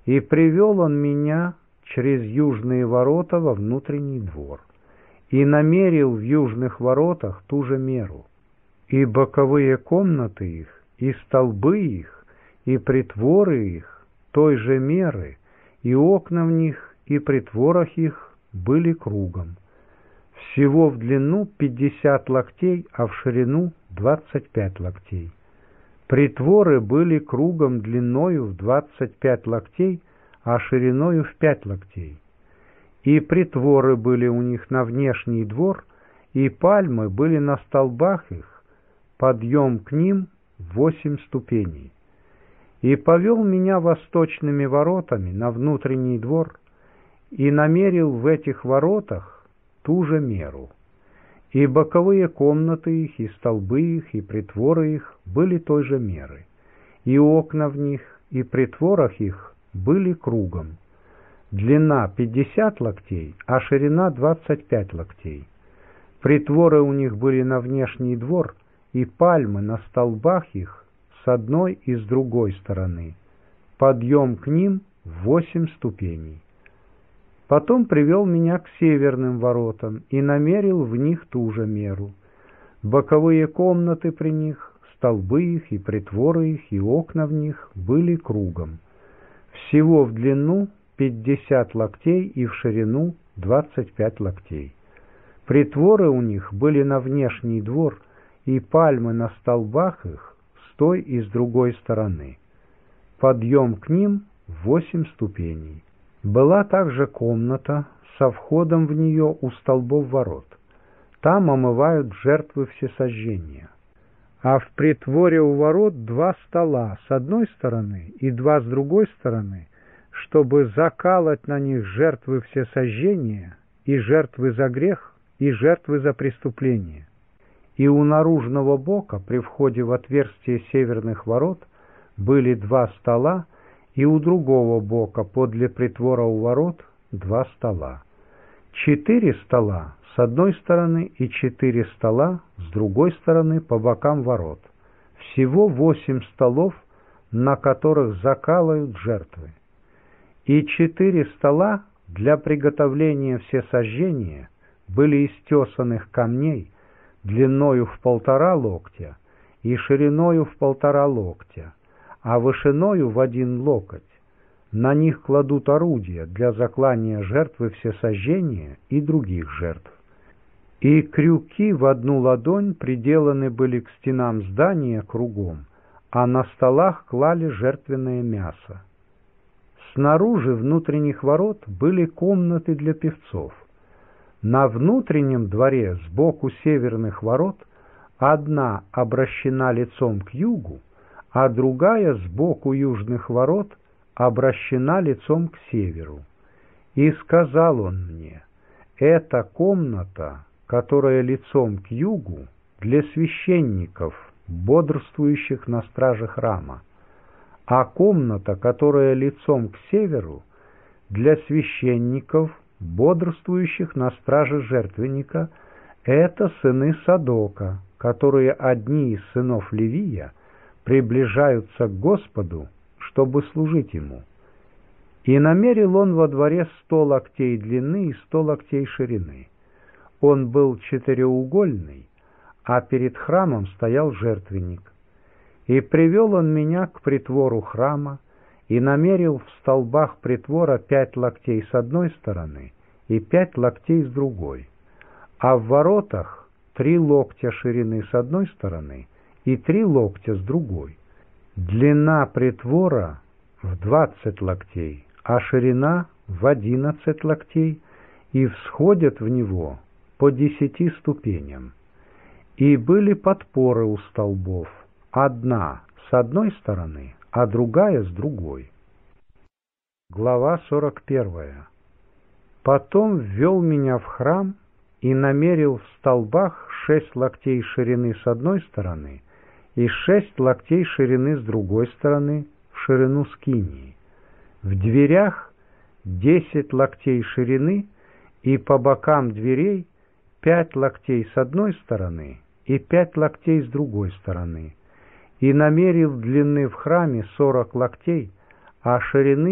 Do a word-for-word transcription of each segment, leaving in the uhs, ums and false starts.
И привел он меня через южные ворота во внутренний двор, и намерил в южных воротах ту же меру, и боковые комнаты их, и столбы их, и притворы их той же меры, и окна в них, и притворах их были кругом. Всего в длину пятьдесят локтей, а в ширину двадцать пять локтей. Притворы были кругом длиною в двадцать пять локтей, а шириною в пять локтей. И притворы были у них на внешний двор, и пальмы были на столбах их, подъем к ним восемь ступеней. И повел меня восточными воротами на внутренний двор, и намерил в этих воротах ту же меру. И боковые комнаты их, и столбы их, и притворы их были той же меры, и окна в них, и притворах их были кругом. Длина пятьдесят локтей, а ширина двадцать пять локтей. Притворы у них были на внешний двор, и пальмы на столбах их с одной и с другой стороны. Подъем к ним восемь ступеней. Потом привел меня к северным воротам и намерил в них ту же меру. Боковые комнаты при них, столбы их и притворы их, и окна в них были кругом. Всего в длину пятьдесят локтей и в ширину двадцать пять локтей. Притворы у них были на внешний двор, и пальмы на столбах их с той и с другой стороны. Подъем к ним восемь ступеней. Была также комната со входом в нее у столбов ворот. Там омывают жертвы всесожжения. А в притворе у ворот два стола с одной стороны и два с другой стороны, чтобы закалать на них жертвы всесожжения и жертвы за грех, и жертвы за преступление. И у наружного бока при входе в отверстие северных ворот были два стола, и у другого бока подле притвора у ворот два стола. Четыре стола с одной стороны и четыре стола с другой стороны по бокам ворот. Всего восемь столов, на которых закалывают жертвы. И четыре стола для приготовления всесожжения были из тесаных камней, длиною в полтора локтя и шириною в полтора локтя, а вышиною в один локоть. На них кладут орудия для заклания жертвы всесожжения и других жертв. И крюки в одну ладонь приделаны были к стенам здания кругом, а на столах клали жертвенное мясо. Снаружи внутренних ворот были комнаты для певцов. На внутреннем дворе сбоку северных ворот одна обращена лицом к югу, а другая сбоку южных ворот обращена лицом к северу. И сказал он мне: «Эта комната, которая лицом к югу, для священников, бодрствующих на страже храма, а комната, которая лицом к северу, для священников, бодрствующих на страже жертвенника, это сыны Садока, которые одни из сынов Левия приближаются к Господу, чтобы служить Ему». И намерил он во дворе сто локтей длины и сто локтей ширины. Он был четыреугольный, а перед храмом стоял жертвенник. И привел он меня к притвору храма, и намерил в столбах притвора пять локтей с одной стороны и пять локтей с другой, а в воротах три локтя ширины с одной стороны и три локтя с другой. Длина притвора в двадцать локтей, а ширина в одиннадцать локтей, и всходят в него по десяти ступеням. И были подпоры у столбов, одна с одной стороны, а другая с другой. Глава сорок первая. Потом ввел меня в храм и намерил в столбах шесть локтей ширины с одной стороны и шесть локтей ширины с другой стороны в ширину скинии. В дверях десять локтей ширины и по бокам дверей пять локтей с одной стороны и пять локтей с другой стороны. И намерил длины в храме сорок локтей, а ширины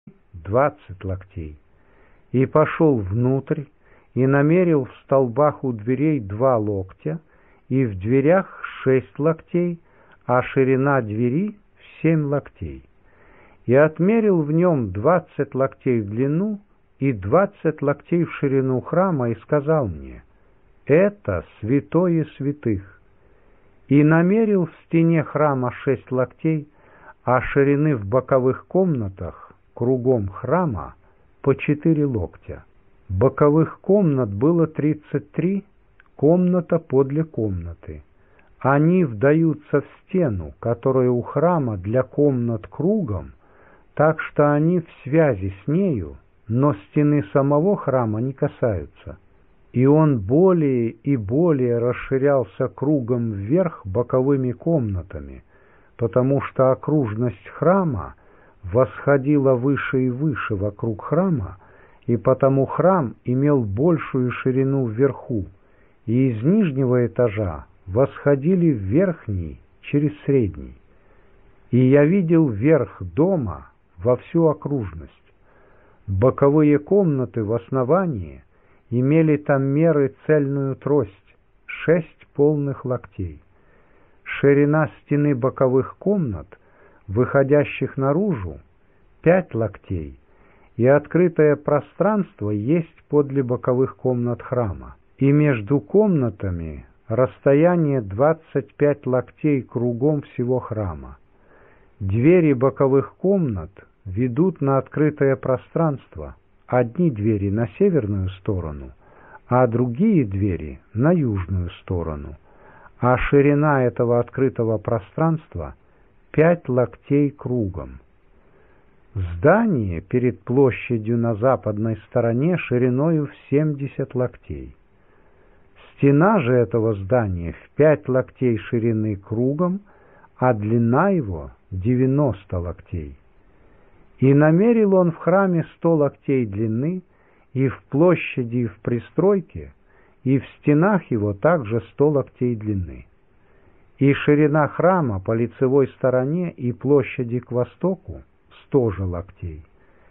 двадцать локтей. И пошел внутрь, и намерил в столбах у дверей два локтя, и в дверях шесть локтей, а ширина двери в семь локтей. И отмерил в нем двадцать локтей в длину и двадцать локтей в ширину храма, и сказал мне: это святое святых. И намерил в стене храма шесть локтей, а ширины в боковых комнатах кругом храма по четыре локтя. Боковых комнат было тридцать три, комната подле комнаты. Они вдаются в стену, которая у храма для комнат кругом, так что они в связи с нею, но стены самого храма не касаются. И он более и более расширялся кругом вверх боковыми комнатами, потому что окружность храма восходила выше и выше вокруг храма, и потому храм имел большую ширину вверху, и из нижнего этажа восходили в верхний через средний. И я видел верх дома во всю окружность. Боковые комнаты в основании имели там меры цельную трость, шесть полных локтей. Ширина стены боковых комнат, выходящих наружу, пять локтей, и открытое пространство есть подле боковых комнат храма. И между комнатами расстояние двадцать пять локтей кругом всего храма. Двери боковых комнат ведут на открытое пространство, одни двери на северную сторону, а другие двери на южную сторону, а ширина этого открытого пространства пять локтей кругом. Здание перед площадью на западной стороне шириною в семьдесят локтей. Стена же этого здания в пять локтей ширины кругом, а длина его девяносто локтей. И намерил он в храме сто локтей длины, и в площади, и в пристройке, и в стенах его также сто локтей длины. И ширина храма по лицевой стороне и площади к востоку сто же локтей.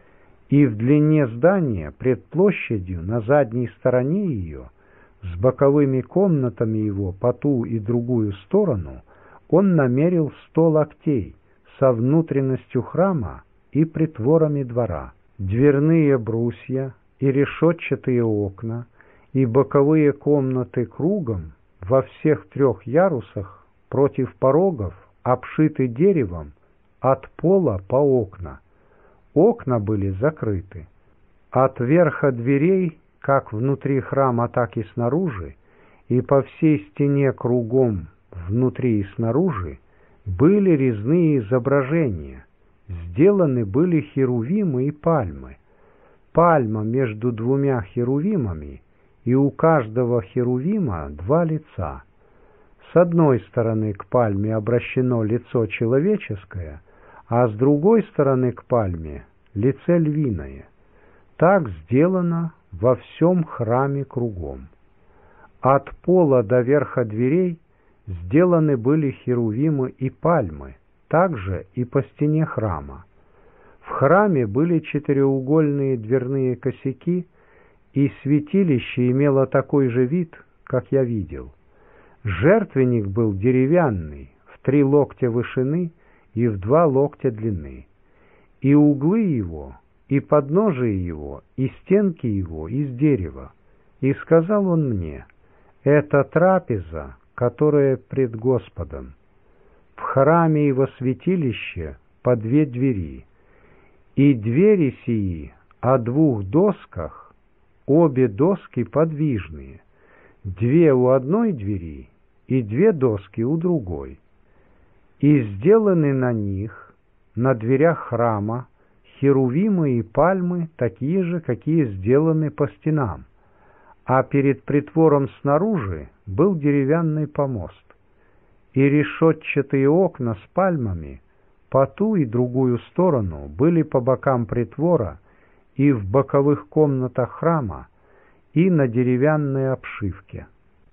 И в длине здания пред площадью на задней стороне ее, с боковыми комнатами его по ту и другую сторону, он намерил сто локтей со внутренностью храма и притворами двора, дверные брусья и решетчатые окна, и боковые комнаты кругом во всех трех ярусах против порогов обшиты деревом от пола по окна. Окна были закрыты. От верха дверей, как внутри храма, так и снаружи, и по всей стене кругом, внутри и снаружи, были резные изображения. Сделаны были херувимы и пальмы. Пальма между двумя херувимами, и у каждого херувима два лица. С одной стороны к пальме обращено лицо человеческое, а с другой стороны к пальме лице львиное. Так сделано во всем храме кругом. От пола до верха дверей сделаны были херувимы и пальмы, также и по стене храма. В храме были четыреугольные дверные косяки, и святилище имело такой же вид, как я видел. Жертвенник был деревянный, в три локтя вышины и в два локтя длины, и углы его, и подножие его, и стенки его из дерева. И сказал он мне: это трапеза, которая пред Господом. В храме и во святилище по две двери, и двери сии о двух досках, обе доски подвижные, две у одной двери и две доски у другой. И сделаны на них, на дверях храма, херувимы и пальмы, такие же, какие сделаны по стенам, а перед притвором снаружи был деревянный помост, и решетчатые окна с пальмами по ту и другую сторону были по бокам притвора и в боковых комнатах храма, и на деревянной обшивке.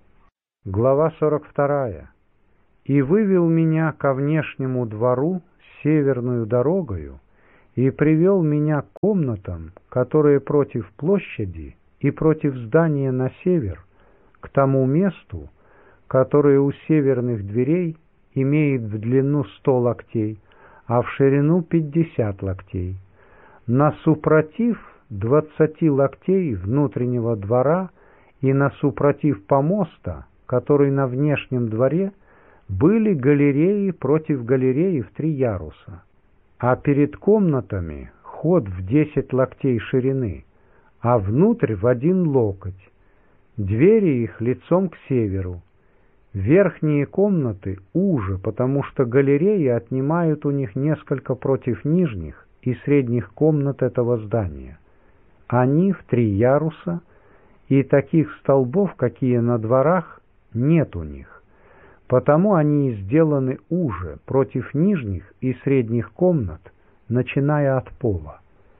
Глава сорок вторая. «И вывел меня ко внешнему двору северную дорогою, и привел меня к комнатам, которые против площади и против здания на север, к тому месту, которое у северных дверей имеет в длину сто локтей, а в ширину пятьдесят локтей, на супротив двадцати локтей внутреннего двора и на супротив помоста, который на внешнем дворе, были галереи против галереи в три яруса, а перед комнатами ход в десять локтей ширины, а внутрь в один локоть, двери их лицом к северу. Верхние комнаты уже, потому что галереи отнимают у них несколько против нижних и средних комнат этого здания. Они в три яруса, и таких столбов, какие на дворах, нет у них. Потому они и сделаны уже против нижних и средних комнат, начиная от пола.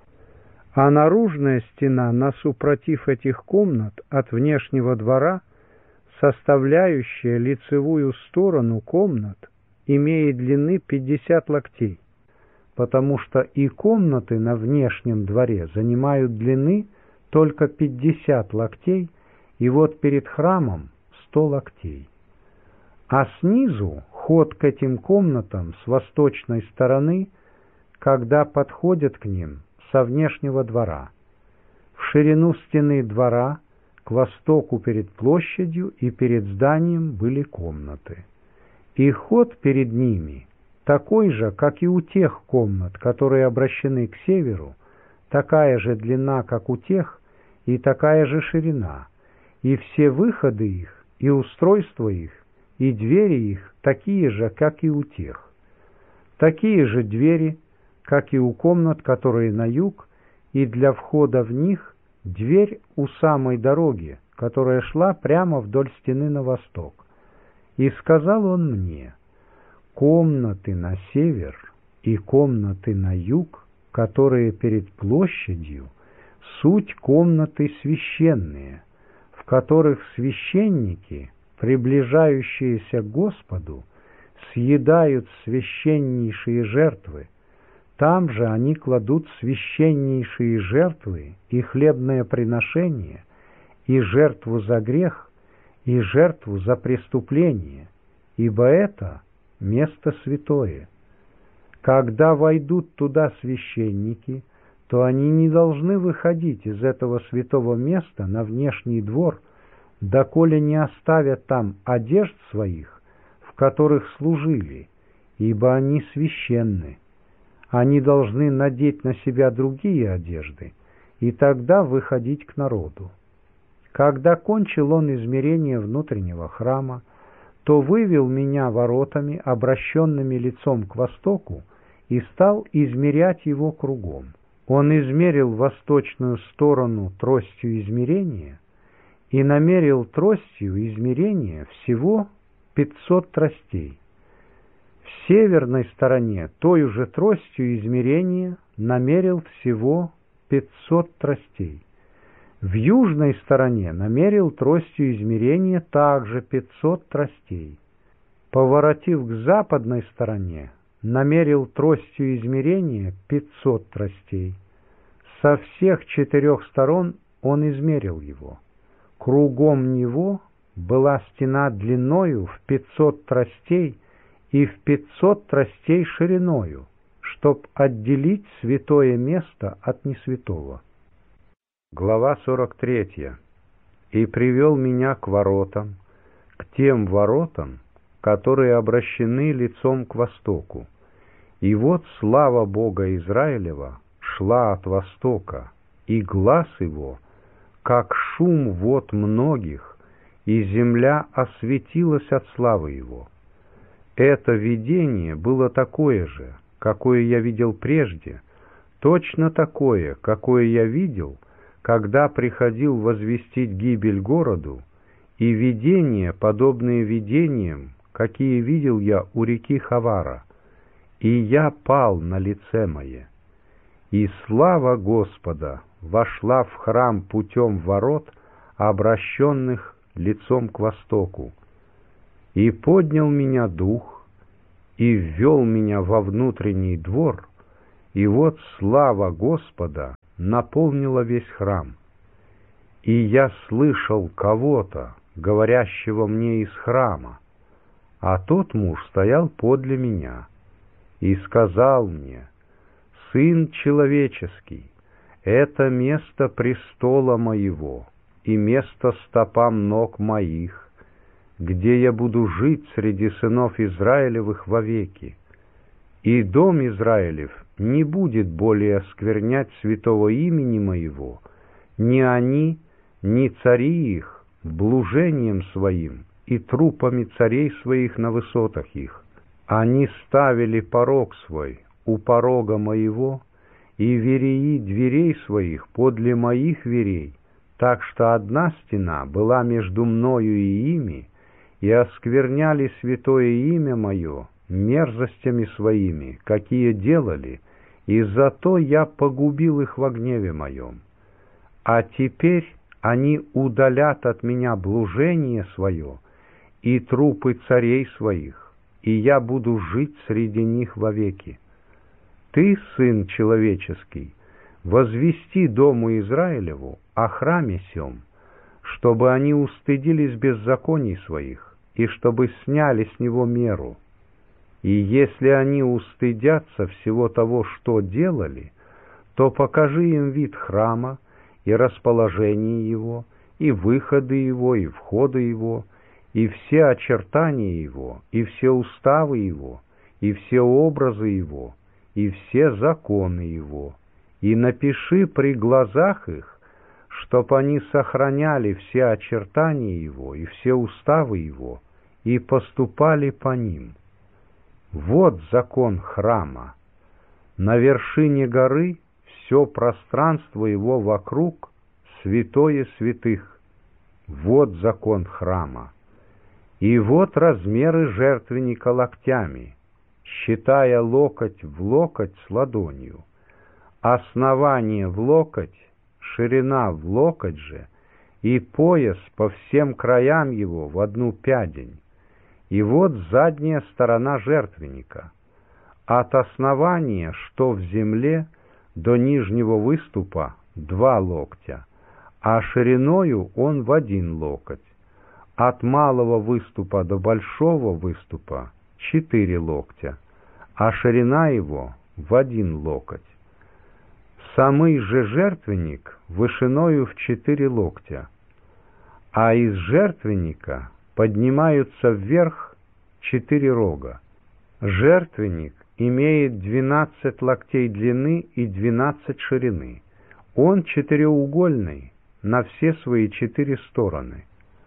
А наружная стена насупротив этих комнат от внешнего двора, составляющая лицевую сторону комнат, имеет длины пятьдесят локтей, потому что и комнаты на внешнем дворе занимают длины только пятьдесят локтей, и вот перед храмом сто локтей. А снизу ход к этим комнатам с восточной стороны, когда подходят к ним со внешнего двора. В ширину стены двора к востоку перед площадью и перед зданием были комнаты. И ход перед ними такой же, как и у тех комнат, которые обращены к северу, такая же длина, как у тех, и такая же ширина, и все выходы их, и устройство их, и двери их такие же, как и у тех. Такие же двери, как и у комнат, которые на юг, и для входа в них дверь у самой дороги, которая шла прямо вдоль стены на восток. И сказал он мне: комнаты на север и комнаты на юг, которые перед площадью, суть комнаты священные, в которых священники, приближающиеся к Господу, съедают священнейшие жертвы. Там же они кладут священнейшие жертвы и хлебное приношение, и жертву за грех, и жертву за преступление, ибо это место святое. Когда войдут туда священники, то они не должны выходить из этого святого места на внешний двор, доколе не оставят там одежд своих, в которых служили, ибо они священны. Они должны надеть на себя другие одежды, и тогда выходить к народу. Когда кончил он измерение внутреннего храма, то вывел меня воротами, обращенными лицом к востоку, и стал измерять его кругом. Он измерил восточную сторону тростью измерения и намерил тростью измерения всего пятьсот тростей. В северной стороне той же тростью измерения намерил всего пятьсот тростей. В южной стороне намерил тростью измерения также пятьсот тростей. Поворотив к западной стороне, намерил тростью измерения пятьсот тростей. Со всех четырех сторон он измерил его. Кругом него была стена длиною в пятьсот тростей и в пятьсот тростей шириною, чтоб отделить святое место от несвятого. Глава сорок третья. «И привел меня к воротам, к тем воротам, которые обращены лицом к востоку. И вот слава Бога Израилева шла от востока, и глас его, как шум вод многих, и земля осветилась от славы его. Это видение было такое же, какое я видел прежде, точно такое, какое я видел, когда приходил возвестить гибель городу, и видения, подобные видениям, какие видел я у реки Хавара, и я пал на лице мое. И слава Господа вошла в храм путем ворот, обращенных лицом к востоку. И поднял меня дух, и ввел меня во внутренний двор, и вот слава Господа наполнила весь храм. И я слышал кого-то, говорящего мне из храма, а тот муж стоял подле меня и сказал мне: «Сын человеческий, это место престола моего и место стопам ног моих, где я буду жить среди сынов Израилевых вовеки. И дом Израилев не будет более осквернять святого имени моего, ни они, ни цари их, блужением своим и трупами царей своих на высотах их. Они ставили порог свой у порога моего и вереи дверей своих подле моих верей, так что одна стена была между мною и ими, и оскверняли святое имя мое мерзостями своими, какие делали, и зато я погубил их во гневе моем. А теперь они удалят от меня блужение свое и трупы царей своих, и я буду жить среди них вовеки. Ты, сын человеческий, возвести дому Израилеву о храме сем, чтобы они устыдились беззаконий своих, и чтобы сняли с него меру. И если они устыдятся всего того, что делали, то покажи им вид храма, и расположение его, и выходы его, и входы его, и все очертания его, и все уставы его, и все образы его, и все законы его, и напиши при глазах их, чтоб они сохраняли все очертания его и все уставы его, и поступали по ним. Вот закон храма. На вершине горы все пространство его вокруг святое святых. Вот закон храма. И вот размеры жертвенника локтями, считая локоть в локоть с ладонью, основание в локоть, ширина в локоть же, и пояс по всем краям его в одну пядень. И вот задняя сторона жертвенника, от основания, что в земле, до нижнего выступа два локтя, а шириною он в один локоть, от малого выступа до большого выступа четыре локтя, а ширина его в один локоть. Самый же жертвенник вышиною в четыре локтя, а из жертвенника поднимаются вверх четыре рога. Жертвенник имеет двенадцать локтей длины и двенадцать ширины. Он четыреугольный на все свои четыре стороны.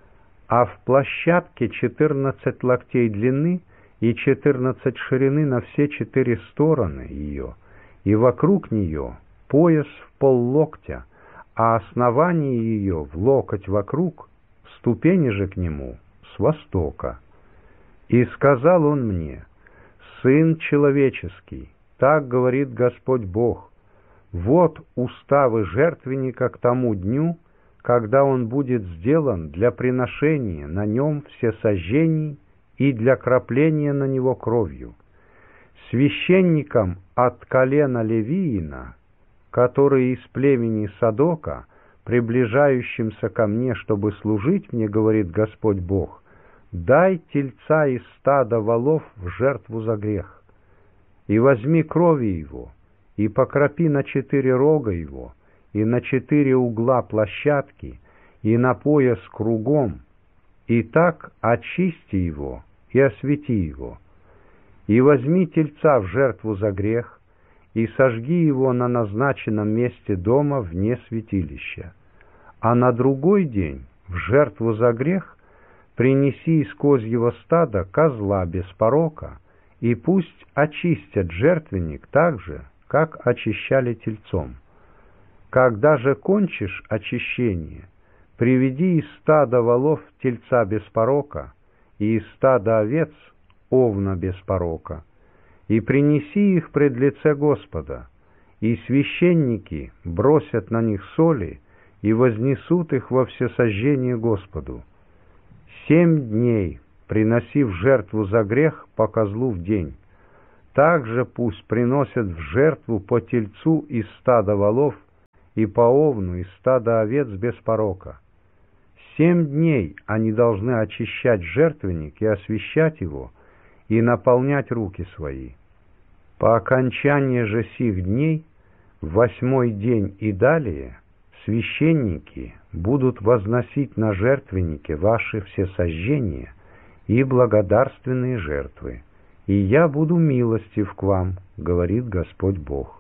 А в площадке четырнадцать локтей длины и четырнадцать ширины на все четыре стороны ее, и вокруг нее пояс в поллоктя, а основание ее в локоть вокруг, ступени же к нему с востока. И сказал он мне: «Сын человеческий, так говорит Господь Бог, вот уставы жертвенника к тому дню, когда он будет сделан для приношения на нем всесожжений и для крапления на него кровью. Священникам от колена Левиина, которые из племени Садока, приближающимся ко мне, чтобы служить мне, говорит Господь Бог, дай тельца из стада волов в жертву за грех, и возьми крови его, и покропи на четыре рога его, и на четыре угла площадки, и на пояс кругом, и так очисти его и освети его. И возьми тельца в жертву за грех, и сожги его на назначенном месте дома вне святилища. А на другой день в жертву за грех принеси из козьего стада козла без порока, и пусть очистят жертвенник так же, как очищали тельцом. Когда же кончишь очищение, приведи из стада волов тельца без порока, и из стада овец овна без порока, и принеси их пред лице Господа, и священники бросят на них соли и вознесут их во всесожжение Господу. Семь дней приноси в жертву за грех по козлу в день. также пусть приносят в жертву по тельцу из стада волов и по овну из стада овец без порока. Семь дней они должны очищать жертвенник и освящать его, и наполнять руки свои. По окончании же сих дней, в восьмой день и далее, священники будут возносить на жертвеннике ваши всесожжения и благодарственные жертвы, и я буду милостив к вам, говорит Господь Бог.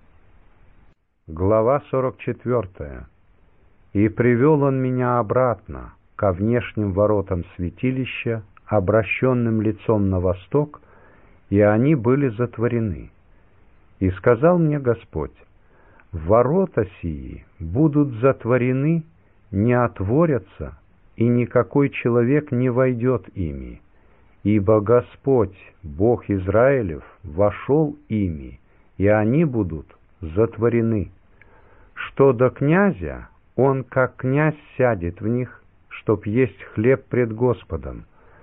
Глава сорок четвёртая. «И привел он меня обратно ко внешним воротам святилища, обращенным лицом на восток, и они были затворены. И сказал мне Господь: ворота сии будут затворены, не отворятся, и никакой человек не войдет ими, ибо Господь, Бог Израилев, вошел ими, и они будут затворены. Что до князя, он как князь сядет в них, чтоб есть хлеб пред Господом,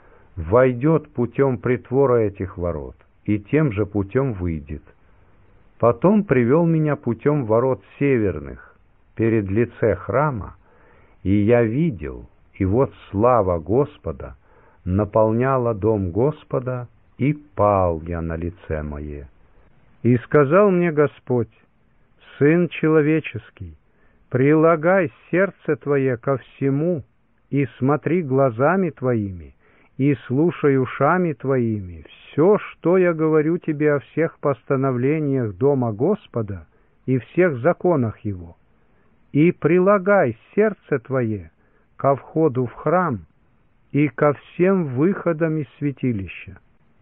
войдет путем притвора этих ворот, и тем же путем выйдет. Потом привел меня путем ворот северных, перед лице храма, и я видел, и вот слава Господа наполняла дом Господа, и пал я на лице мое. И сказал мне Господь: Сын человеческий, прилагай сердце твое ко всему, и смотри глазами твоими, и слушай ушами твоими все, что я говорю тебе о всех постановлениях дома Господа и всех законах его, и прилагай сердце твое ко входу в храм и ко всем выходам из святилища.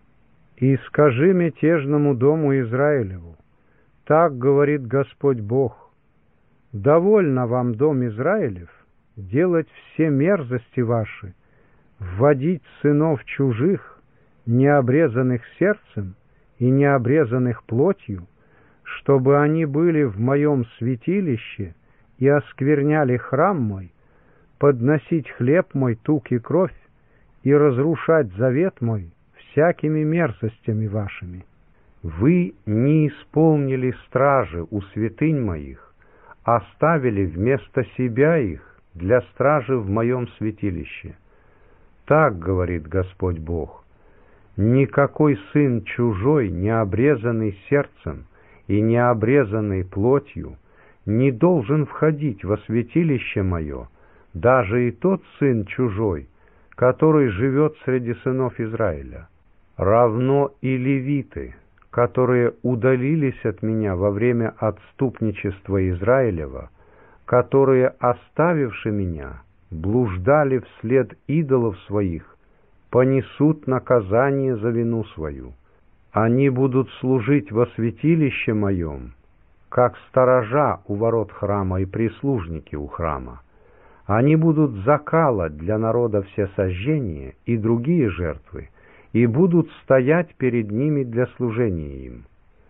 И скажи мятежному дому Израилеву: так говорит Господь Бог: довольно вам, дом Израилев, делать все мерзости ваши, вводить сынов чужих, не обрезанных сердцем и не обрезанных плотью, чтобы они были в моем святилище и оскверняли храм мой, подносить хлеб мой, тук и кровь, и разрушать завет мой всякими мерзостями вашими. Вы не исполнили стражи у святынь моих, оставили вместо себя их для стражи в моем святилище. Так говорит Господь Бог: никакой сын чужой, не обрезанный сердцем и не обрезанный плотью, не должен входить во святилище мое, даже и тот сын чужой, который живет среди сынов Израиля. Равно и левиты, которые удалились от меня во время отступничества Израилева, которые, оставивши меня, блуждали вслед идолов своих, понесут наказание за вину свою. Они будут служить во святилище моем, как сторожа у ворот храма и прислужники у храма. Они будут закалать для народа всесожжения и другие жертвы, и будут стоять перед ними для служения им.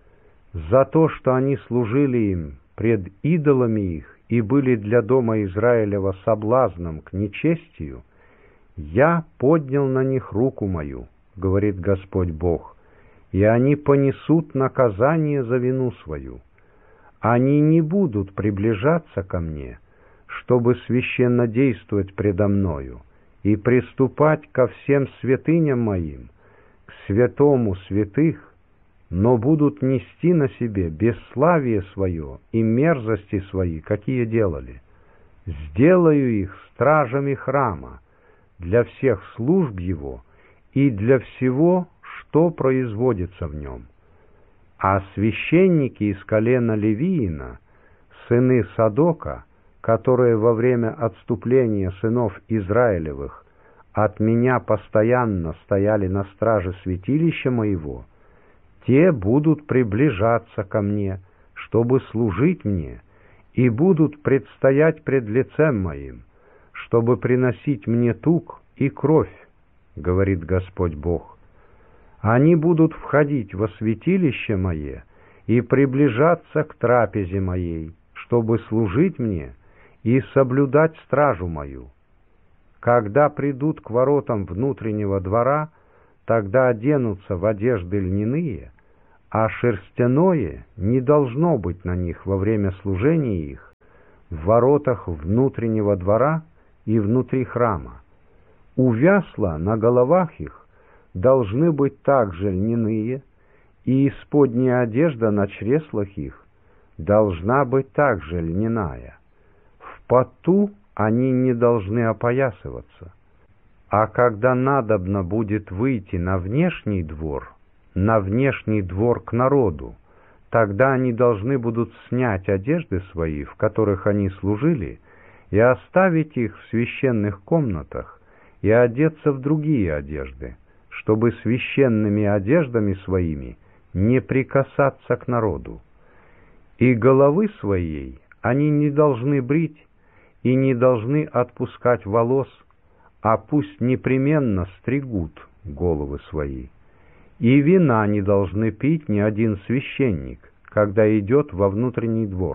За то, что они служили им пред идолами их и были для дома Израилева соблазном к нечестию, я поднял на них руку мою, говорит Господь Бог, и они понесут наказание за вину свою. Они не будут приближаться ко мне, чтобы священно действовать предо мною и приступать ко всем святыням моим, к святому святых, но будут нести на себе бесславие свое и мерзости свои, какие делали. Сделаю их стражами храма для всех служб его и для всего, что производится в нем. А священники из колена Левиина, сыны Садока, которые во время отступления сынов Израилевых от меня постоянно стояли на страже святилища моего, те будут приближаться ко мне, чтобы служить мне, и будут предстоять пред лицем моим, чтобы приносить мне тук и кровь, говорит Господь Бог. Они будут входить во святилище мое и приближаться к трапезе моей, чтобы служить мне и соблюдать стражу мою. Когда придут к воротам внутреннего двора, тогда оденутся в одежды льняные, а шерстяное не должно быть на них во время служения их в воротах внутреннего двора и внутри храма. У вясла на головах их должны быть также льняные, и исподняя одежда на чреслах их должна быть также льняная. В поту они не должны опоясываться. А когда надобно будет выйти на внешний двор, на внешний двор к народу, тогда они должны будут снять одежды свои, в которых они служили, и оставить их в священных комнатах, и одеться в другие одежды, чтобы священными одеждами своими не прикасаться к народу. И головы своей они не должны брить и не должны отпускать волос, а пусть непременно стригут головы свои. И вина не должны пить ни один священник, когда идет во внутренний двор.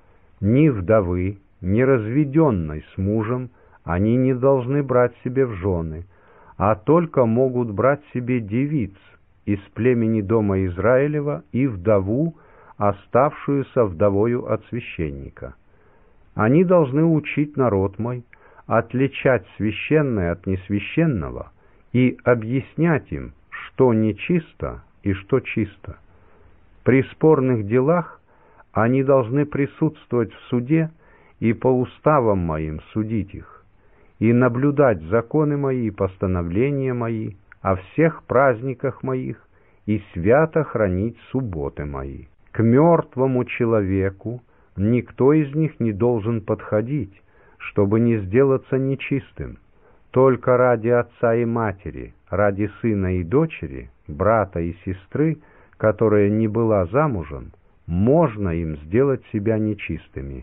Ни вдовы, ни разведенной с мужем они не должны брать себе в жены, а только могут брать себе девиц из племени дома Израилева и вдову, оставшуюся вдовою от священника. Они должны учить народ мой отличать священное от несвященного и объяснять им, что нечисто и что чисто. При спорных делах они должны присутствовать в суде и по уставам моим судить их, и наблюдать законы мои и постановления мои о всех праздниках моих, и свято хранить субботы мои. К мертвому человеку никто из них не должен подходить, чтобы не сделаться нечистым. Только ради отца и матери, ради сына и дочери, брата и сестры, которая не была замужем, можно им сделать себя нечистыми.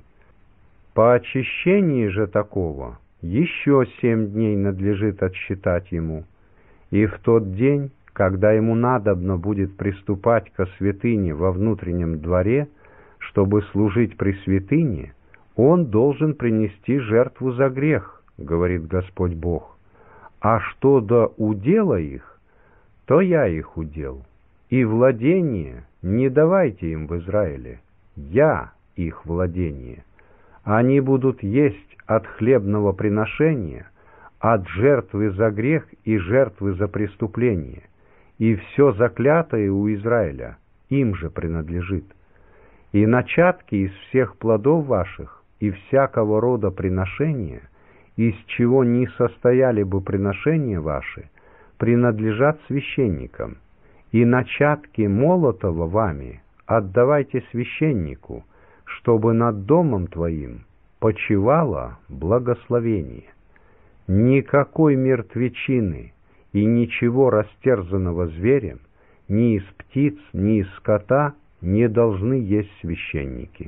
По очищении же такого еще семь дней надлежит отсчитать ему, и в тот день, когда ему надобно будет приступать ко святыне во внутреннем дворе, чтобы служить при святыне, он должен принести жертву за грех, говорит Господь Бог. А что до удела их, то я их удел, и владение не давайте им в Израиле, я их владение. Они будут есть от хлебного приношения, от жертвы за грех и жертвы за преступление, и все заклятое у Израиля им же принадлежит. И начатки из всех плодов ваших и всякого рода приношения, из чего не состояли бы приношения ваши, принадлежат священникам, и начатки молотого вами отдавайте священнику, чтобы над домом твоим почивало благословение. Никакой мертвечины и ничего растерзанного зверем, ни из птиц, ни из скота не должны есть священники.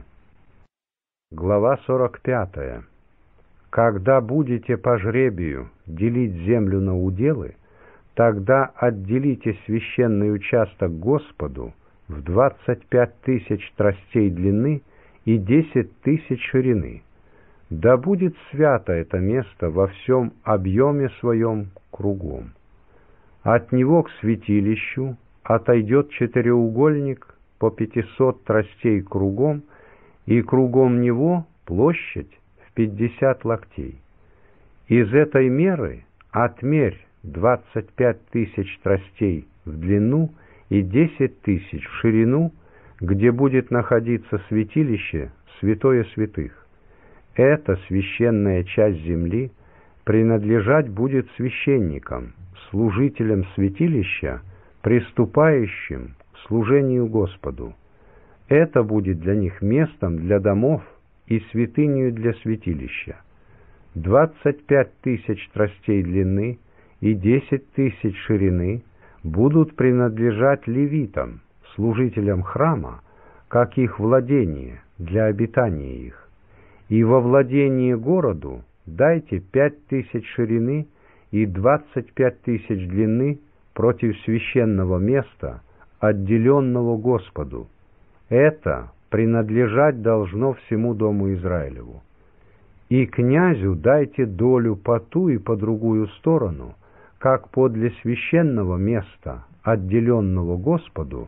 Глава сорок пятая. Когда будете по жребию делить землю на уделы, тогда отделите священный участок Господу в двадцать пять тысяч тростей длины и десять тысяч ширины. Да будет свято это место во всем объеме своем кругом. От него к святилищу отойдет четыреугольник по пятисот тростей кругом, и кругом него площадь в пятьдесят локтей. Из этой меры отмерь двадцать пять тысяч тростей в длину и десять тысяч в ширину, где будет находиться святилище святое святых. Эта священная часть земли принадлежать будет священникам, служителям святилища, приступающим к служению Господу. Это будет для них местом для домов и святынью для святилища. Двадцать пять тысяч тростей длины и десять тысяч ширины будут принадлежать левитам, служителям храма, как их владение для обитания их. И во владение городу дайте пять тысяч ширины и двадцать пять тысяч длины против священного места, отделенного Господу. Это принадлежать должно всему дому Израилеву. И князю дайте долю по ту и по другую сторону, как подле священного места, отделенного Господу,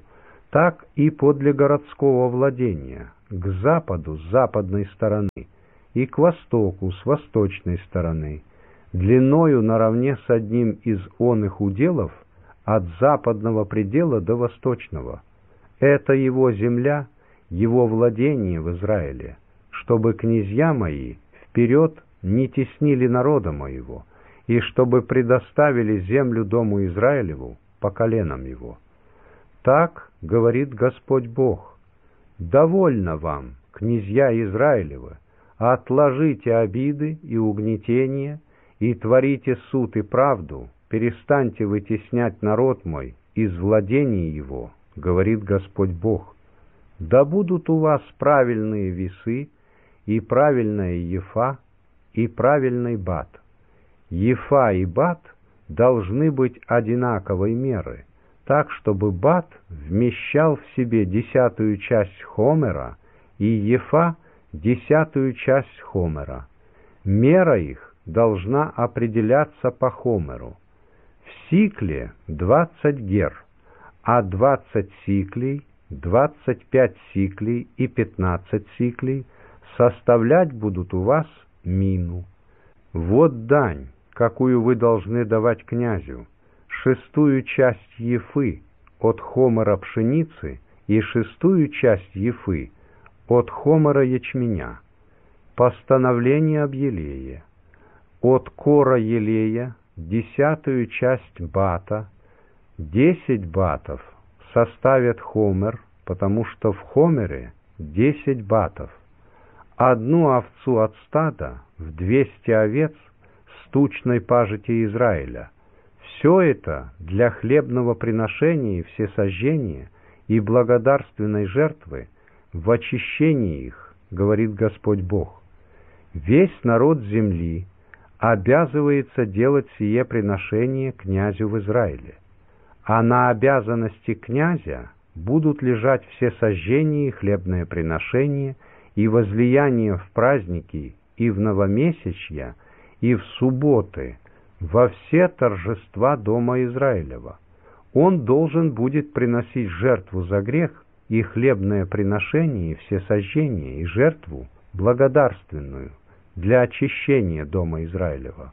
так и подле городского владения, к западу с западной стороны, и к востоку с восточной стороны, длиною наравне с одним из оных уделов от западного предела до восточного. Это его земля, его владение в Израиле, чтобы князья мои вперед не теснили народа моего, и чтобы предоставили землю дому Израилеву по коленам его. Так говорит Господь Бог: довольно вам, князья Израилевы, отложите обиды и угнетения, и творите суд и правду, перестаньте вытеснять народ мой из владений его, говорит Господь Бог. Да будут у вас правильные весы, и правильная ефа, и правильный бат. Ефа и бат должны быть одинаковой меры, так, чтобы бат вмещал в себе десятую часть хомера, и ефа — десятую часть хомера. Мера их должна определяться по хомеру. В сикле двадцать гер, а двадцать сиклей, двадцать пять сиклей и пятнадцать сиклей составлять будут у вас мину. Вот дань, какую вы должны давать князю: шестую часть ефы от хомера пшеницы и шестую часть ефы от хомера ячменя. Постановление об елее: от кора елея десятую часть бата, десять батов составят хомер, потому что в хомере десять батов. Одну овцу от стада в двести овец с тучной пажити Израиля. Все это для хлебного приношения и всесожжения и благодарственной жертвы в очищении их, говорит Господь Бог. Весь народ земли обязывается делать сие приношение князю в Израиле, а на обязанности князя будут лежать всесожжение и хлебное приношение, и возлияние в праздники, и в новомесячья, и в субботы, во все торжества дома Израилева. Он должен будет приносить жертву за грех и хлебное приношение, и всесожжение, и жертву благодарственную для очищения дома Израилева.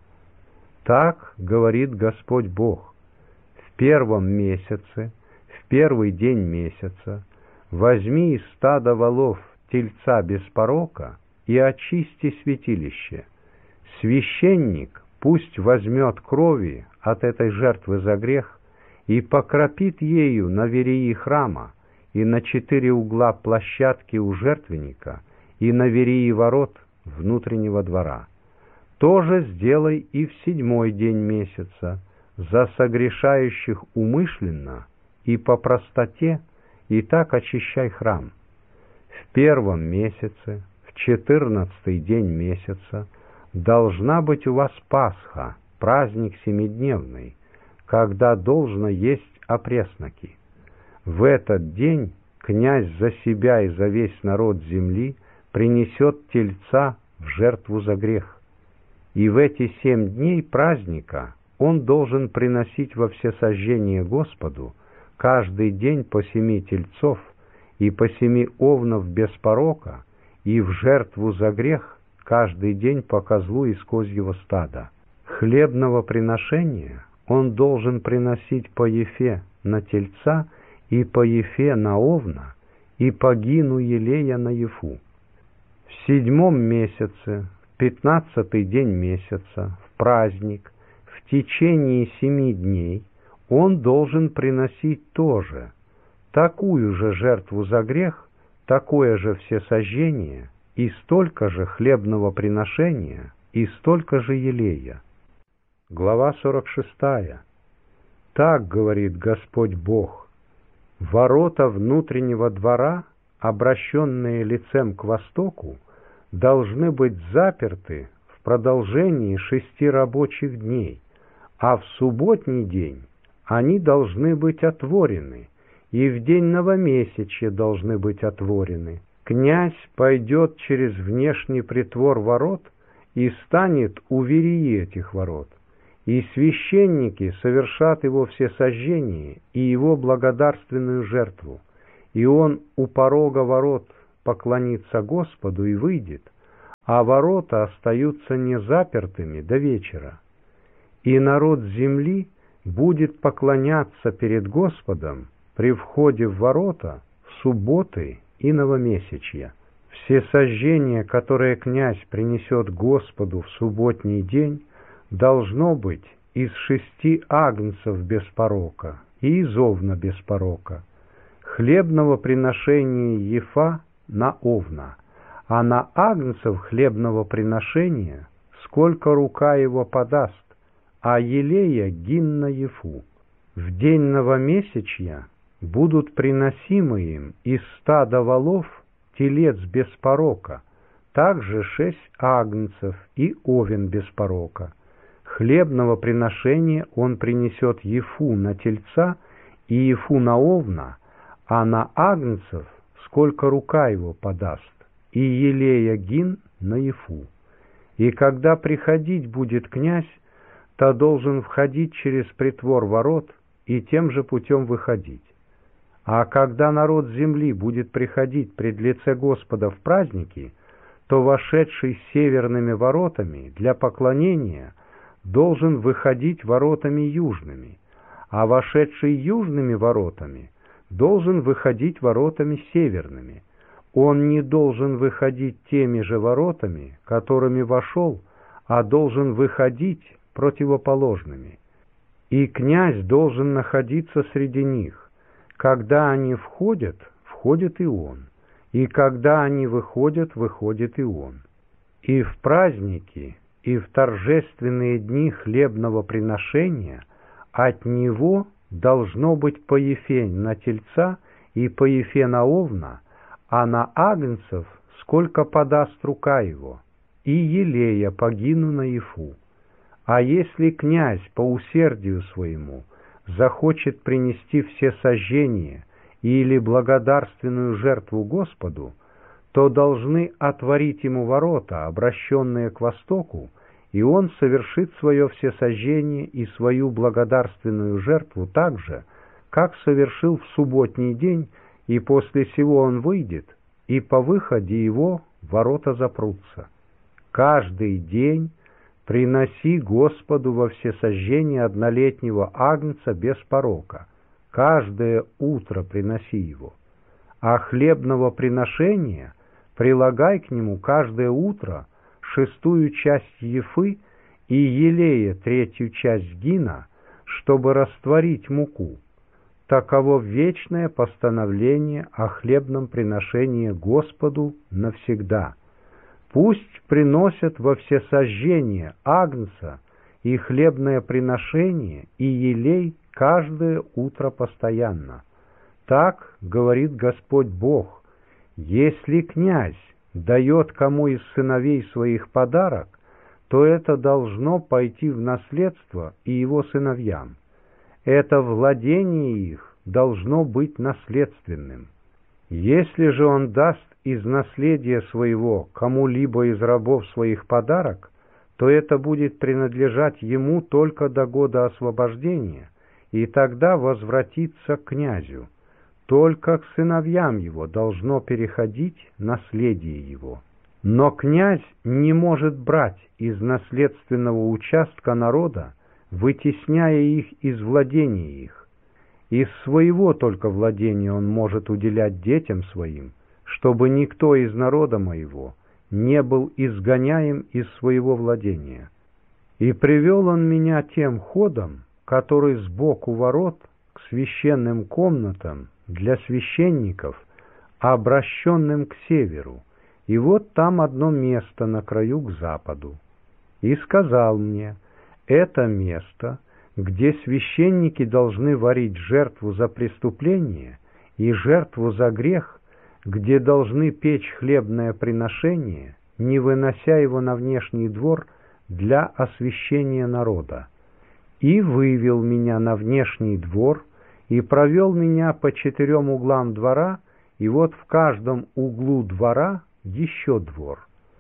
Так говорит Господь Бог: в первом месяце, в первый день месяца, возьми из стада волов тельца без порока и очисти святилище. Священник пусть возьмет крови от этой жертвы за грех и покропит ею на вереи храма и на четыре угла площадки у жертвенника и на вереи ворот внутреннего двора. То же сделай и в седьмой день месяца за согрешающих умышленно и по простоте, и так очищай храм. В первом месяце, в четырнадцатый день месяца, должна быть у вас Пасха, праздник семидневный, когда должно есть опресноки. В этот день князь за себя и за весь народ земли принесет тельца в жертву за грех. И в эти семь дней праздника он должен приносить во всесожжение Господу каждый день по семи тельцов и по семи овнов без порока, и в жертву за грех каждый день по козлу из козьего стада. Хлебного приношения он должен приносить по ефе на тельца и по ефе на овна, и по гину елея на ефу. В седьмом месяце, в пятнадцатый день месяца, в праздник, в течение семи дней он должен приносить тоже такую же жертву за грех, такое же всесожжение и столько же хлебного приношения и столько же елея. Глава сорок шестая. Так говорит Господь Бог: ворота внутреннего двора, обращенные лицем к востоку, должны быть заперты в продолжении шести рабочих дней, а в субботний день они должны быть отворены, и в день новомесячья должны быть отворены. Князь пойдет через внешний притвор ворот и станет у верии этих ворот, и священники совершат его всесожжение и его благодарственную жертву, и он у порога ворот поклонится Господу и выйдет, а ворота остаются не запертыми до вечера. И народ земли будет поклоняться перед Господом при входе в ворота в субботы и новомесячья. Все сожжения, которые князь принесет Господу в субботний день, должно быть из шести агнцев без порока и из овна без порока, хлебного приношения ефа на овна, а на агнцев хлебного приношения сколько рука его подаст, а елея гин на ефу. В день новомесячья будут приносимы им из стада волов телец без порока, также шесть агнцев и овен без порока. Хлебного приношения он принесет ефу на тельца и ефу на овна, а на агнцев сколько рука его подаст, и елея гин на ефу. И когда приходить будет князь, то должен входить через притвор ворот и тем же путем выходить. А когда народ земли будет приходить пред лице Господа в праздники, то вошедший северными воротами для поклонения должен выходить воротами южными, а вошедший южными воротами должен выходить воротами северными. Он не должен выходить теми же воротами, которыми вошел, а должен выходить противоположными. И князь должен находиться среди них. Когда они входят, входит и он, и когда они выходят, выходит и он. И в праздники, и в торжественные дни хлебного приношения от него должно быть по ефе на тельца и по ефе на овна, а на агнцев сколько подаст рука его, и елея по гину на ефу. А если князь по усердию своему захочет принести все сожжения или благодарственную жертву Господу, то должны отворить ему ворота, обращенные к востоку, и он совершит свое всесожжение и свою благодарственную жертву так же, как совершил в субботний день, и после сего он выйдет, и по выходе его ворота запрутся. Каждый день приноси Господу во всесожжение однолетнего агнца без порока, каждое утро приноси его, а хлебного приношения прилагай к нему каждое утро шестую часть ефы и елея третью часть гина, чтобы растворить муку. Таково вечное постановление о хлебном приношении Господу навсегда. Пусть приносят во всесожжение агнца и хлебное приношение и елей каждое утро постоянно. Так говорит Господь Бог: если князь дает кому из сыновей своих подарок, то это должно пойти в наследство и его сыновьям. Это владение их должно быть наследственным. Если же он даст из наследия своего кому-либо из рабов своих подарок, то это будет принадлежать ему только до года освобождения, и тогда возвратится к князю. Только к сыновьям его должно переходить наследие его. Но князь не может брать из наследственного участка народа, вытесняя их из владения их. Из своего только владения он может уделять детям своим, чтобы никто из народа моего не был изгоняем из своего владения. И привел он меня тем ходом, который сбоку ворот к священным комнатам для священников, обращенным к северу, и вот там одно место на краю к западу. И сказал мне: это место, где священники должны варить жертву за преступление и жертву за грех, где должны печь хлебное приношение, не вынося его на внешний двор для освящения народа. И вывел меня на внешний двор, и провел меня по четырем углам двора, и вот в каждом углу двора еще двор.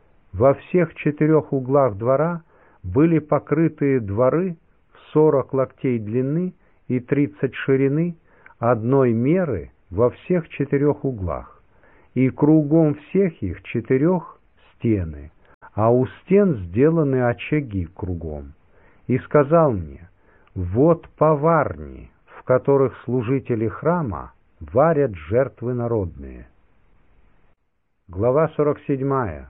Во всех четырех углах двора были покрытые дворы в сорок локтей длины и тридцать ширины, одной меры во всех четырех углах, и кругом всех их четырех стены, а у стен сделаны очаги кругом. И сказал мне: вот поварни, в которых служители храма варят жертвы народные. Глава сорок седьмая.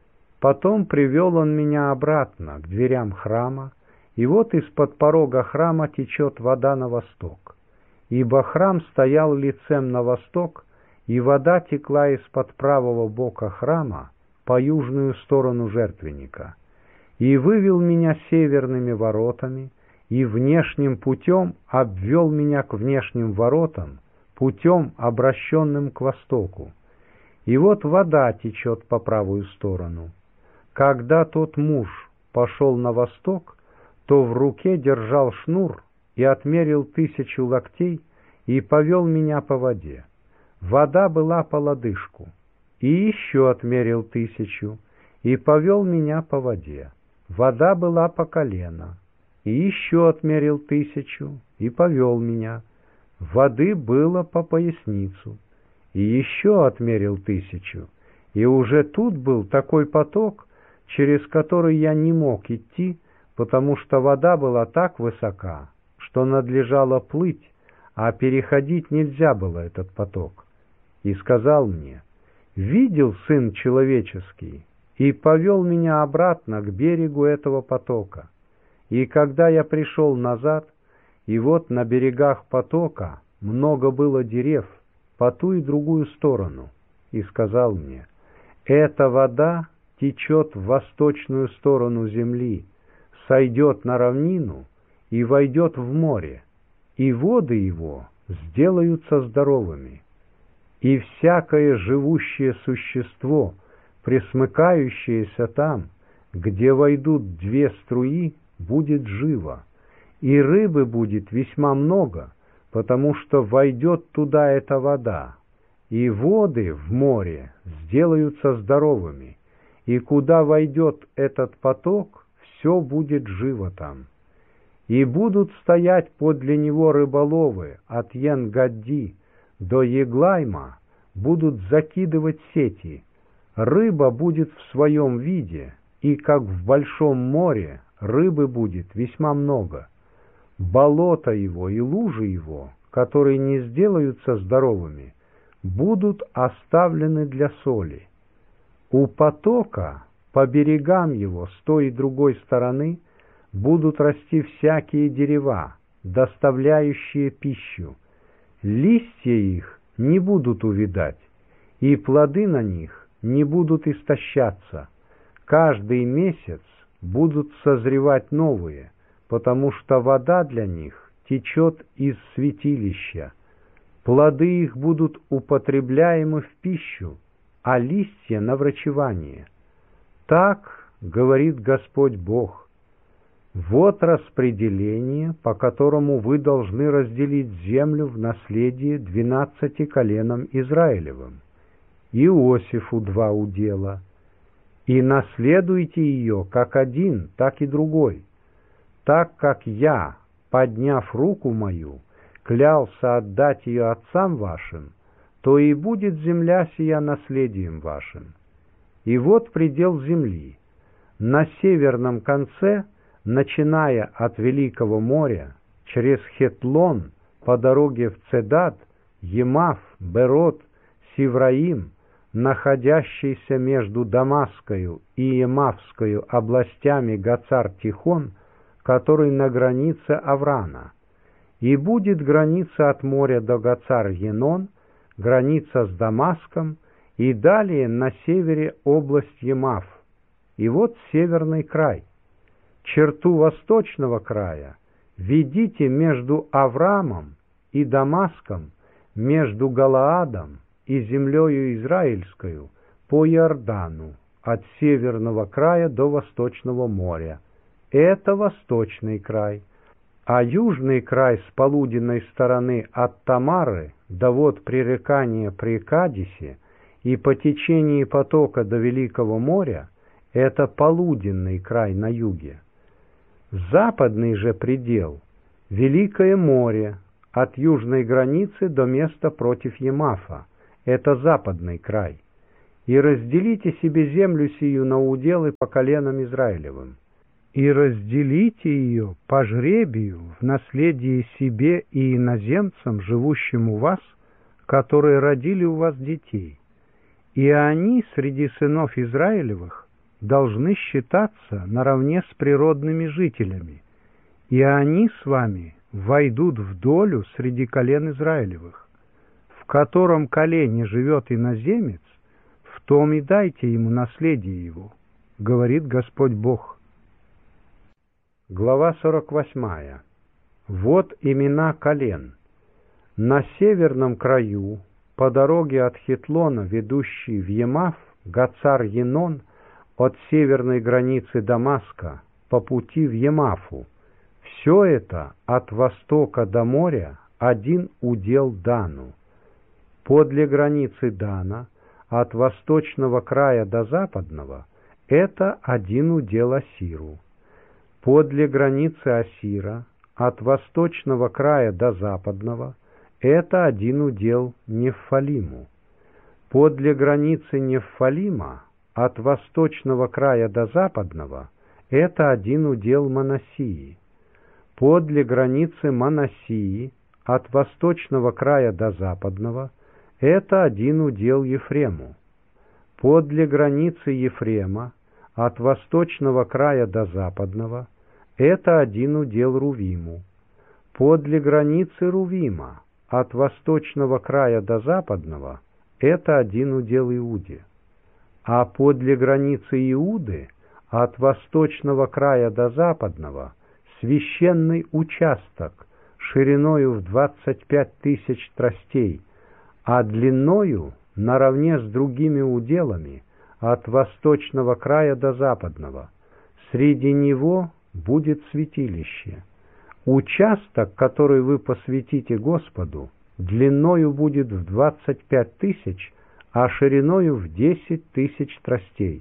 Потом привел он меня обратно к дверям храма, и вот из-под порога храма течет вода на восток. Ибо храм стоял лицем на восток, и вода текла из-под правого бока храма по южную сторону жертвенника. И вывел меня северными воротами, и внешним путем обвел меня к внешним воротам, путем, обращенным к востоку. И вот вода течет по правую сторону. Когда тот муж пошел на восток, то в руке держал шнур и отмерил тысячу локтей и повел меня по воде. Вода была по лодыжку. И еще отмерил тысячу и повел меня по воде. Вода была по колено. И еще отмерил тысячу и повел меня. Воды было по поясницу. И еще отмерил тысячу. И уже тут был такой поток, через который я не мог идти, потому что вода была так высока, что надлежало плыть, а переходить нельзя было этот поток. И сказал мне: видел Сын Человеческий, и повел меня обратно к берегу этого потока. И когда я пришел назад, и вот на берегах потока много было дерев по ту и другую сторону, и сказал мне: эта вода течет в восточную сторону земли, сойдет на равнину и войдет в море, и воды его сделаются здоровыми. И всякое живущее существо, пресмыкающееся там, где войдут две струи, будет живо, и рыбы будет весьма много, потому что войдет туда эта вода, и воды в море сделаются здоровыми, и куда войдет этот поток, все будет живо там. И будут стоять подле него рыболовы от Ен-Гадди до Еглайма, будут закидывать сети. Рыба будет в своем виде, и как в большом море рыбы будет весьма много. Болото его и лужи его, которые не сделаются здоровыми, будут оставлены для соли. У потока по берегам его с той и другой стороны будут расти всякие дерева, доставляющие пищу. Листья их не будут увядать, и плоды на них не будут истощаться. Каждый месяц будут созревать новые, потому что вода для них течет из святилища. Плоды их будут употребляемы в пищу, а листья на врачевание. Так говорит Господь Бог: вот распределение, по которому вы должны разделить землю в наследие двенадцати коленам Израилевым, Иосифу два удела, и наследуйте ее как один, так и другой, так как я, подняв руку мою, клялся отдать ее отцам вашим, то и будет земля сия наследием вашим. И вот предел земли. На северном конце, начиная от Великого моря, через Хетлон, по дороге в Цедад, Емав, Берот, Сивраим, находящийся между Дамасскою и Емавскою областями Гацар-Тихон, который на границе Аврана. И будет граница от моря до Гацар-Енон, граница с Дамаском, и далее на севере область Емав. И вот северный край. Черту восточного края ведите между Аврамом и Дамаском, между Галаадом и землею Израильскою по Иордану, от северного края до восточного моря. Это восточный край. А южный край с полуденной стороны от Тамары до вод пререкания при Кадисе и по течении потока до Великого моря — это полуденный край на юге. Западный же предел — Великое море, от южной границы до места против Емафа, это западный край, и разделите себе землю сию на уделы по коленам Израилевым, и разделите ее по жребию в наследие себе и иноземцам, живущим у вас, которые родили у вас детей, и они среди сынов Израилевых должны считаться наравне с природными жителями, и они с вами войдут в долю среди колен Израилевых. В котором колене живет иноземец, в том и дайте ему наследие его, говорит Господь Бог. Глава сорок восьмая. Вот имена колен. На северном краю, по дороге от Хитлона, ведущей в Емаф, Гацар-Енон, от северной границы Дамаска, по пути в Емафу, все это от востока до моря один удел Дану. Подле границы Дана, от восточного края до западного, это один удел Асиру. Подле границы Асира, от восточного края до западного, это один удел Нефалиму. Подле границы Нефалима, от восточного края до западного, это один удел Манассии. Подле границы Манассии, от восточного края до западного, это один удел Ефрему. Подле границы Ефрема, от восточного края до западного, это один удел Рувиму. Подле границы Рувима, от восточного края до западного, это один удел Иуде. А подле границы Иуды, от восточного края до западного, священный участок шириною в двадцать пять тысяч тростей, а длиною наравне с другими уделами от восточного края до западного. Среди него будет святилище. Участок, который вы посвятите Господу, длиною будет в двадцать пять тысяч, а шириною в десять тысяч тростей.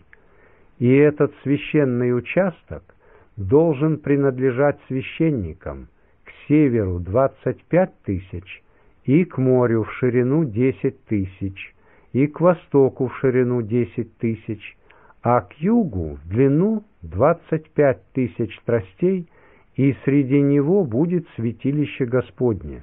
И этот священный участок должен принадлежать священникам к северу двадцать пять тысяч, и к морю в ширину десять тысяч, и к востоку в ширину десять тысяч, а к югу в длину двадцать пять тысяч тростей, и среди него будет святилище Господне.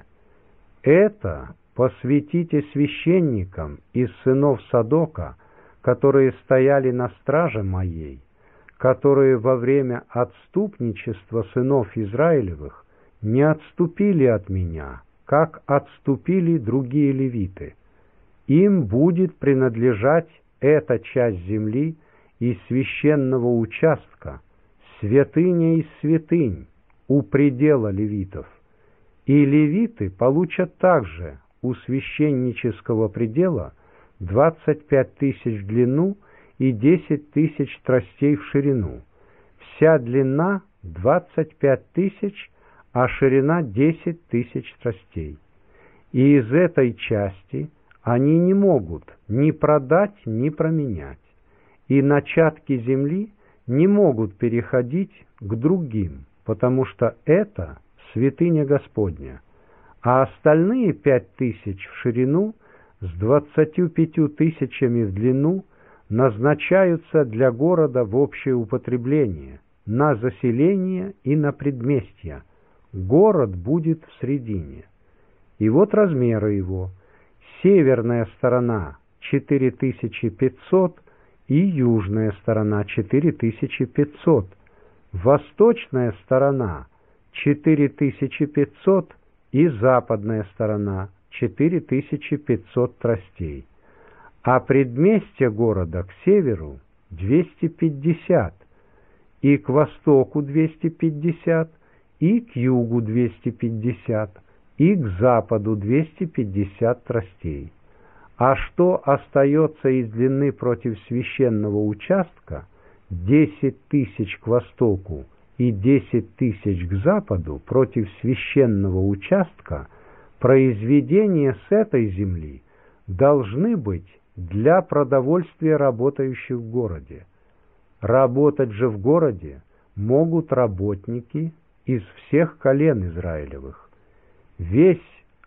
Это посвятите священникам из сынов Садока, которые стояли на страже моей, которые во время отступничества сынов Израилевых не отступили от меня, как отступили другие левиты. Им будет принадлежать эта часть земли и священного участка, святыня из святынь, у предела левитов. И левиты получат также у священнического предела двадцать пять тысяч в длину и десять тысяч тростей в ширину. Вся длина двадцать пять тысяч, а ширина десять тысяч тростей. И из этой части они не могут ни продать, ни променять, и начатки земли не могут переходить к другим, потому что это святыня Господня, а остальные пять тысяч в ширину с двадцатью пятью тысячами в длину назначаются для города в общее употребление, на заселение и на предместья. Город будет в средине. И вот размеры его. Северная сторона четыре тысячи пятьсот и южная сторона четыре тысячи пятьсот. Восточная сторона четыре тысячи пятьсот и западная сторона четыре тысячи пятьсот тростей. А предместье города к северу двести пятьдесят, и к востоку двести пятьдесят, и к югу двести пятьдесят, и к западу двести пятьдесят тростей. А что остается из длины против священного участка, десять тысяч к востоку и десять тысяч к западу против священного участка, произведения с этой земли должны быть для продовольствия работающих в городе. Работать же в городе могут работники из всех колен Израилевых. Весь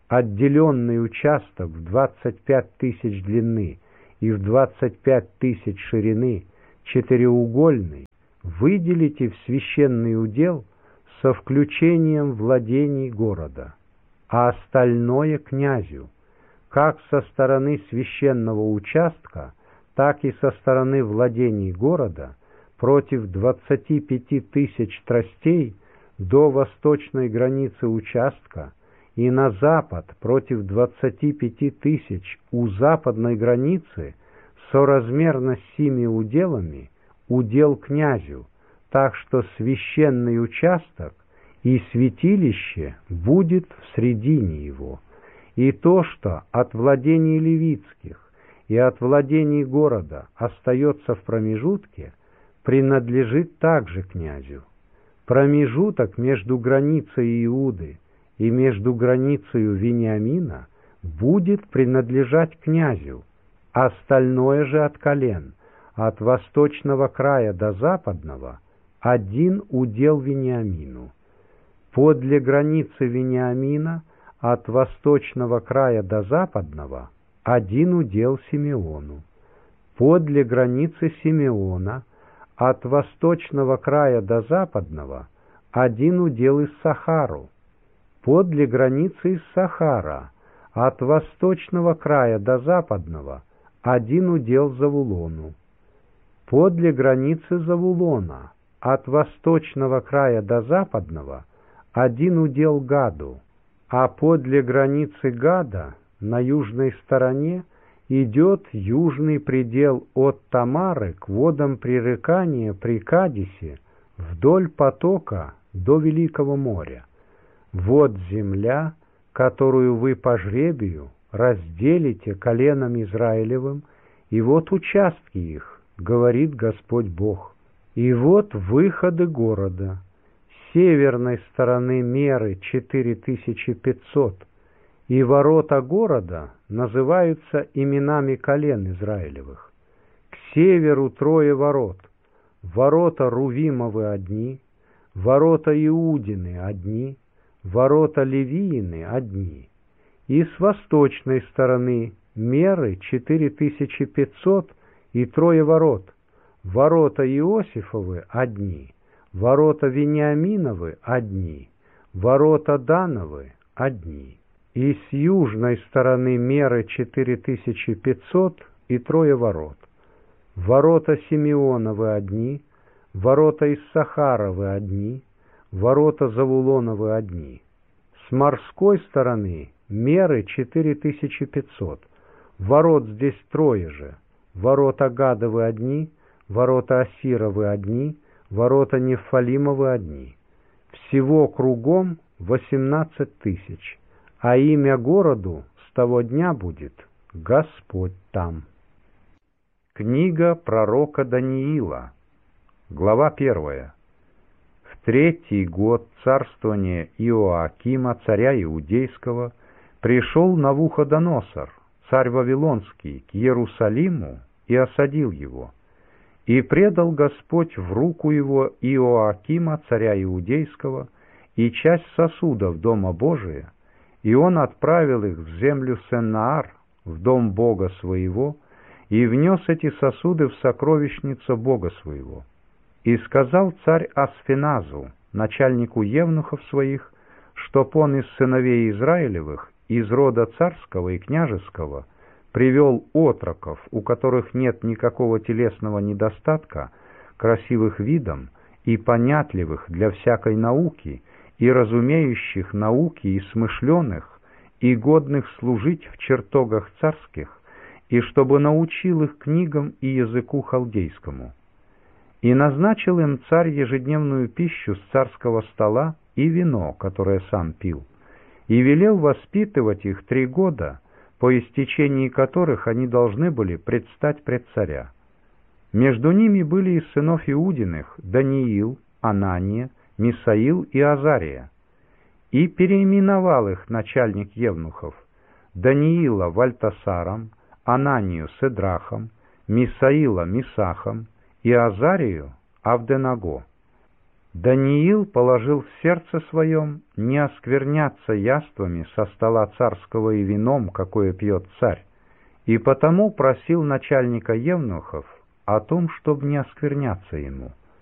отделенный участок в двадцать пять тысяч длины и в двадцать пять тысяч ширины, четыреугольный, выделите в священный удел со включением владений города, а остальное князю, как со стороны священного участка, так и со стороны владений города, против двадцати пяти тысяч тростей до восточной границы участка и на запад против двадцати пяти тысяч у западной границы соразмерно с сими уделами удел князю, так что священный участок и святилище будет в средине его, и то, что от владений левитских и от владений города остается в промежутке, принадлежит также князю. Промежуток между границей Иуды и между границей Вениамина будет принадлежать князю, остальное же от колен, от восточного края до западного, один удел Вениамину. Подле границы Вениамина от восточного края до западного один удел Симеону. Подле границы Симеона от восточного края до западного один удел Иссахару. Подле границы Иссахара от восточного края до западного один удел Завулону. Подле границы Завулона от восточного края до западного один удел Гаду, а подле границы Гада на южной стороне идет южный предел от Тамары к водам пререкания при Кадисе вдоль потока до Великого моря. Вот земля, которую вы по жребию разделите коленам Израилевым, и вот участки их, говорит Господь Бог. И вот выходы города. С северной стороны меры четыре тысячи пятьсот, и ворота города называются именами колен Израилевых. К северу трое ворот. Ворота Рувимовы одни, ворота Иудины одни, ворота Левиины одни. И с восточной стороны меры четыре тысячи пятьсот и трое ворот. Ворота Иосифовы одни, ворота Вениаминовы одни, ворота Дановы одни. И с южной стороны меры четыре тысячи пятьсот и трое ворот. Ворота Симеоновы одни, ворота Иссахаровы одни, ворота Завулоновы одни. С морской стороны меры четыре тысячи пятьсот. Ворот здесь трое же. Ворота Гадовы одни, ворота Асировы одни, ворота Нефалимовы одни. Всего кругом восемнадцать тысяч. А имя городу с того дня будет Господь там. Книга пророка Даниила, глава первая. В третий год царствования Иоакима, царя Иудейского, пришел Навуходоносор, царь Вавилонский, к Иерусалиму и осадил его. И предал Господь в руку его Иоакима, царя Иудейского, и часть сосудов Дома Божия, и он отправил их в землю Сеннаар, в дом Бога своего, и внес эти сосуды в сокровищницу Бога своего. И сказал царь Асфеназу, начальнику евнухов своих, чтоб он из сыновей Израилевых, из рода царского и княжеского, привел отроков, у которых нет никакого телесного недостатка, красивых видом и понятливых для всякой науки, и разумеющих науки и смышленых, и годных служить в чертогах царских, и чтобы научил их книгам и языку халдейскому. И назначил им царь ежедневную пищу с царского стола и вино, которое сам пил, и велел воспитывать их три года, по истечении которых они должны были предстать пред царя. Между ними были из сынов Иудиных Даниил, Анания, Мисаил и Азария. И переименовал их начальник евнухов: Даниила Вальтасаром, Ананию Седрахом, Мисаила Мисахом и Азарию Авденаго. Даниил положил в сердце своем не оскверняться яствами со стола царского и вином, какое пьет царь, и потому просил начальника евнухов о том, чтобы не оскверняться ему.